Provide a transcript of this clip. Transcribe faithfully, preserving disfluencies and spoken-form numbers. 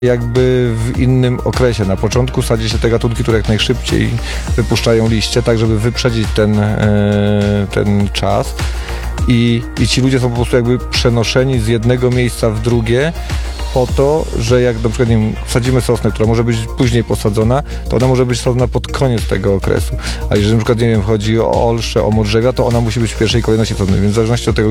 jakby w innym okresie. Na początku sadzi się te gatunki, które jak najszybciej wypuszczają liście, tak żeby wyprzedzić ten, e, ten czas. I, I ci ludzie są po prostu jakby przenoszeni z jednego miejsca w drugie po to, że jak na przykład nie wiem, sadzimy sosnę, która może być później posadzona, to ona może być sadzona pod koniec tego okresu. A jeżeli na przykład nie wiem, chodzi o olsze, o modrzewia, to ona musi być w pierwszej kolejności sadzona. Więc w zależności od tego,